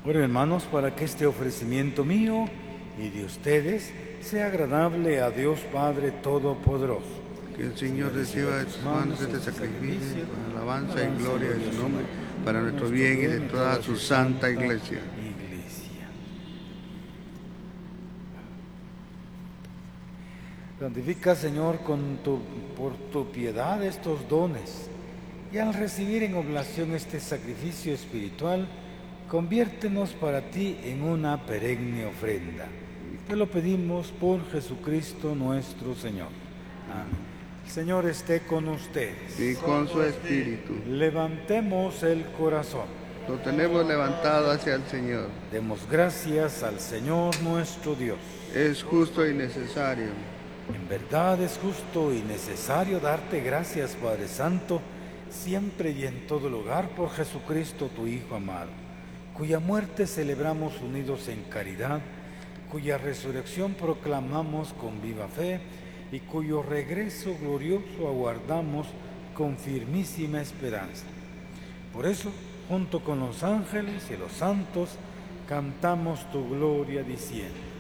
Bueno, hermanos, para que este ofrecimiento mío y de ustedes sea agradable a Dios Padre Todopoderoso. Que el Señor reciba de sus manos este sacrificio con alabanza y gloria de su nombre, para nuestro bien y de toda su santa Iglesia. Santifica, Señor, por tu piedad estos dones, y al recibir en oblación este sacrificio espiritual, conviértenos para ti en una perenne ofrenda. Te lo pedimos por Jesucristo nuestro Señor. Amén. El Señor esté con ustedes. Y con su espíritu. Levantemos el corazón. Lo tenemos levantado hacia el Señor. Demos gracias al Señor nuestro Dios. Es justo y necesario. En verdad es justo y necesario darte gracias, Padre Santo, siempre y en todo lugar, por Jesucristo, tu Hijo amado, cuya muerte celebramos unidos en caridad, cuya resurrección proclamamos con viva fe y cuyo regreso glorioso aguardamos con firmísima esperanza. Por eso, junto con los ángeles y los santos, cantamos tu gloria diciendo: